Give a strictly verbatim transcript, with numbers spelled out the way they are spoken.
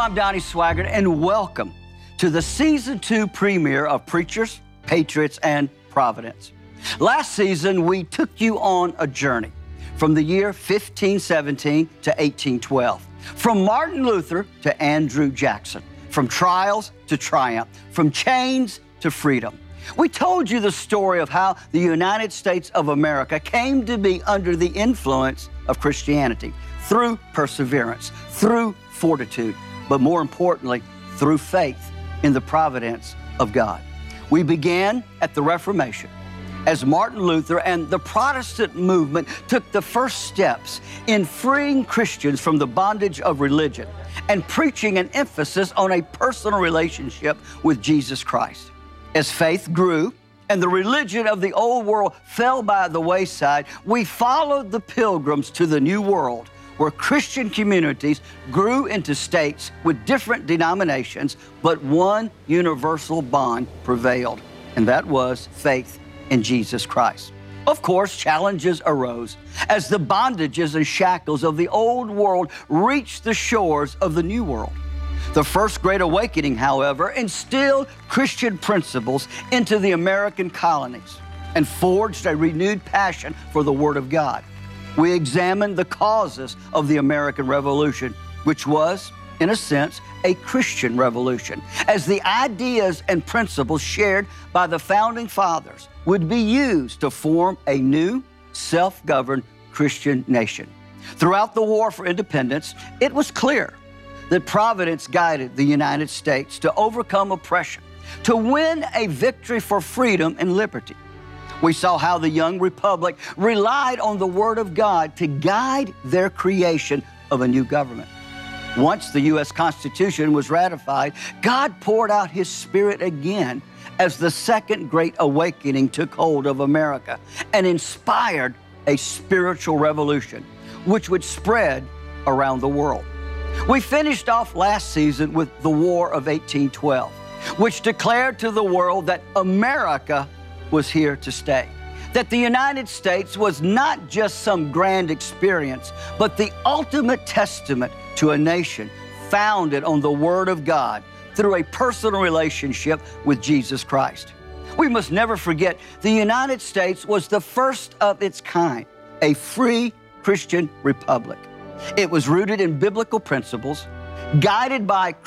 I'm Donnie Swaggart, and welcome to the Season two premiere of Preachers, Patriots, and Providence. Last season, we took you on a journey from the year fifteen seventeen to eighteen twelve, from Martin Luther to Andrew Jackson, from trials to triumph, from chains to freedom. We told you the story of how the United States of America came to be under the influence of Christianity through perseverance, through fortitude, but more importantly, through faith in the providence of God. We began at the Reformation as Martin Luther and the Protestant movement took the first steps in freeing Christians from the bondage of religion and preaching an emphasis on a personal relationship with Jesus Christ. As faith grew and the religion of the old world fell by the wayside, we followed the pilgrims to the New World, where Christian communities grew into states with different denominations, but one universal bond prevailed, and that was faith in Jesus Christ. Of course, challenges arose as the bondages and shackles of the old world reached the shores of the New World. The First Great Awakening, however, instilled Christian principles into the American colonies and forged a renewed passion for the Word of God. We examined the causes of the American Revolution, which was, in a sense, a Christian revolution, as the ideas and principles shared by the Founding Fathers would be used to form a new, self-governed Christian nation. Throughout the War for Independence, it was clear that Providence guided the United States to overcome oppression, to win a victory for freedom and liberty. We saw how the young republic relied on the Word of God to guide their creation of a new government. Once the U S Constitution was ratified, God poured out His Spirit again as the Second Great Awakening took hold of America and inspired a spiritual revolution, which would spread around the world. We finished off last season with the War of eighteen twelve, which declared to the world that America was here to stay, that the United States was not just some grand experience, but the ultimate testament to a nation founded on the Word of God through a personal relationship with Jesus Christ. We must never forget the United States was the first of its kind, a free Christian republic. It was rooted in biblical principles, guided by